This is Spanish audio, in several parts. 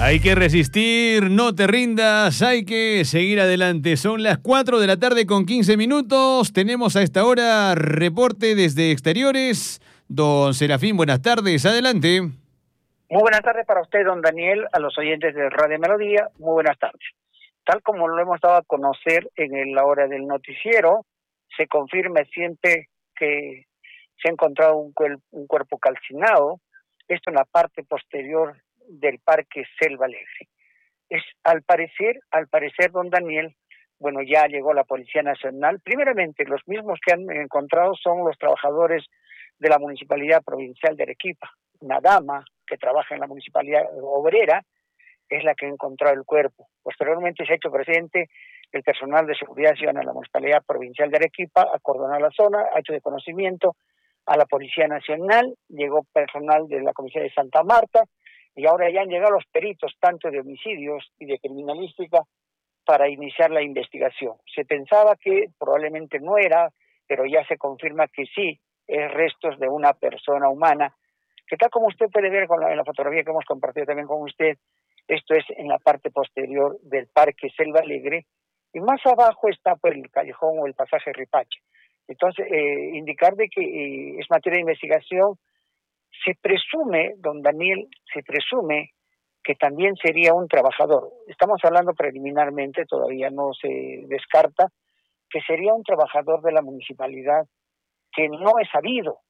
Hay que resistir, no te rindas, hay que seguir adelante. Son las 4 de la tarde con 15 minutos. Tenemos a esta hora reporte desde exteriores. Don Serafín, buenas tardes, adelante. Muy buenas tardes para usted, don Daniel, a los oyentes de Radio Melodía, muy buenas tardes. Tal como lo hemos dado a conocer en la hora del noticiero, se confirma siempre que se ha encontrado un cuerpo calcinado, esto en la parte posterior del Parque Selva Alegre. Al parecer, don Daniel, bueno, ya llegó la Policía Nacional. Primeramente, los mismos que han encontrado son los trabajadores de la Municipalidad Provincial de Arequipa. Una dama que trabaja en la Municipalidad Obrera es la que ha encontrado el cuerpo. Posteriormente se ha hecho presente el personal de seguridad ciudadana de la Municipalidad Provincial de Arequipa, acordonó la zona, ha hecho de conocimiento a la Policía Nacional, llegó personal de la Comisaría de Santa Marta, y ahora ya han llegado los peritos tanto de homicidios y de criminalística para iniciar la investigación. Se pensaba que probablemente no era, pero ya se confirma que sí, es restos de una persona humana, que tal como usted puede ver en la fotografía que hemos compartido también con usted, esto es en la parte posterior del Parque Selva Alegre, y más abajo está por el callejón o el pasaje Ripache. Entonces, indicar de que es materia de investigación. Se presume, don Daniel, que también sería un trabajador. Estamos hablando preliminarmente, todavía no se descarta, que sería un trabajador de la municipalidad que no es sabido,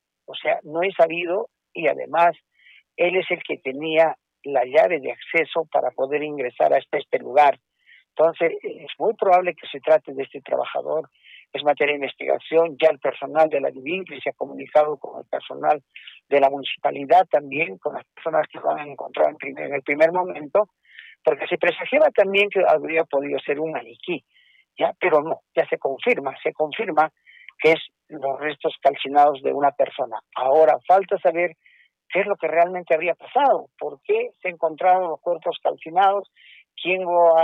y además él es el que tenía la llave de acceso para poder ingresar hasta este lugar. Entonces, es muy probable que se trate de este trabajador. Es materia de investigación, ya el personal de la DIVINCLI se ha comunicado con el personal de la municipalidad también, con las personas que lo han encontrado en el primer momento, porque se presagiaba también que habría podido ser un maniquí, ya, pero no, ya se confirma que es los restos calcinados de una persona. Ahora falta saber qué es lo que realmente habría pasado, por qué se han encontrado los cuerpos calcinados, quién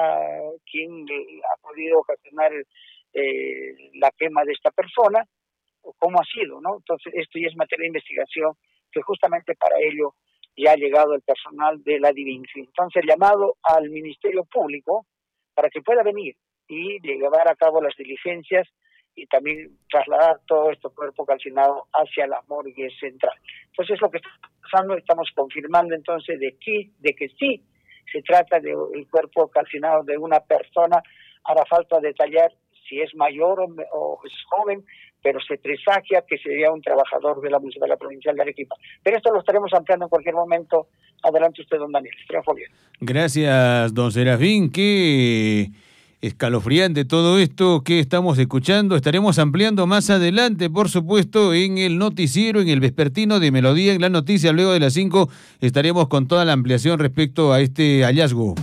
ha podido ocasionar la quema de esta persona, o cómo ha sido, ¿no? Entonces, esto ya es materia de investigación, que justamente para ello ya ha llegado el personal de la DIVINCLI. Entonces, el llamado al Ministerio Público para que pueda venir y llevar a cabo las diligencias y también trasladar todo este cuerpo calcinado hacia la morgue central. Entonces, es lo que está pasando, estamos confirmando entonces de que sí se trata del cuerpo calcinado de una persona. Hará falta detallar si es mayor o es joven, pero se presagia que sería un trabajador de la Municipalidad Provincial de Arequipa. Pero esto lo estaremos ampliando en cualquier momento. Adelante usted, don Daniel. Gracias, don Serafín. Qué escalofriante todo esto que estamos escuchando. Estaremos ampliando más adelante, por supuesto, en el noticiero, en el vespertino de Melodía, en la noticia. Luego de las 5 estaremos con toda la ampliación respecto a este hallazgo.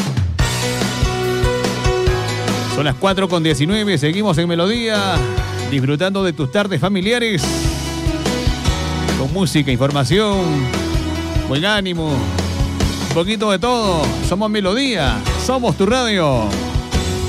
Son las 4:19, seguimos en Melodía, disfrutando de tus tardes familiares, con música, información, buen ánimo, un poquito de todo. Somos Melodía, somos tu radio.